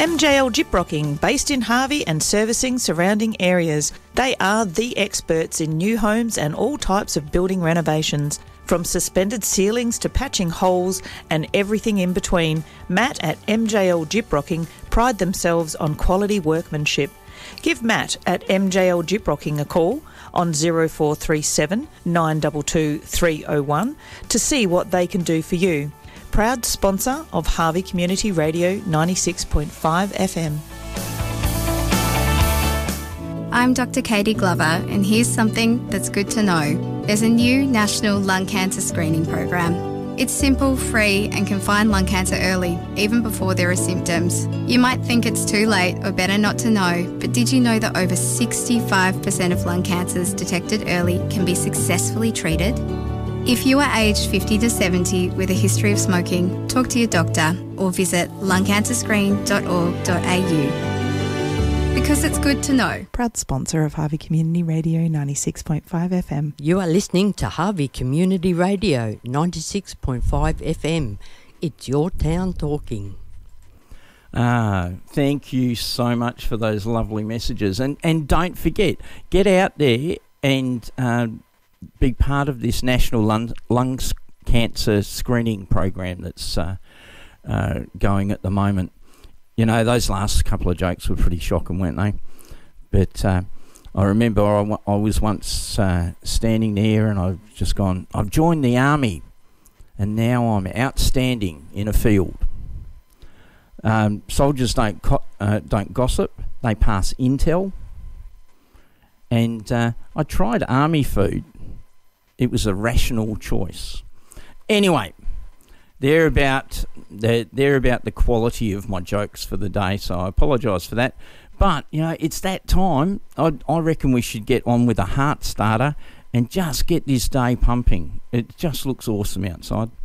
MJL Gyprocking, based in Harvey and servicing surrounding areas. They are the experts in new homes and all types of building renovations. From suspended ceilings to patching holes and everything in between, Matt at MJL Gyprocking pride themselves on quality workmanship. Give Matt at MJL Gyprocking a call on 0437 922 301 to see what they can do for you. Proud sponsor of Harvey Community Radio 96.5 FM. I'm Dr. Katie Glover, and here's something that's good to know. There's a new national lung cancer screening program. It's simple, free, and can find lung cancer early, even before there are symptoms. You might think it's too late or better not to know, but did you know that over 65% of lung cancers detected early can be successfully treated? If you are aged 50 to 70 with a history of smoking, talk to your doctor or visit lungcancerscreen.org.au. Because it's good to know. Proud sponsor of Harvey Community Radio 96.5 FM. You are listening to Harvey Community Radio 96.5 FM. It's your town talking. Thank you so much for those lovely messages. And don't forget, get out there and be part of this national lung cancer screening program that's going at the moment. You know, those last couple of jokes were pretty shocking, weren't they? But I remember I was once standing there and I've just gone, I've joined the army and now I'm outstanding in a field. Soldiers don't gossip, they pass intel. And I tried army food. It was a rational choice. Anyway, they're about the quality of my jokes for the day, so I apologise for that. But, you know, it's that time. I reckon we should get on with a heart starter and just get this day pumping. It just looks awesome outside.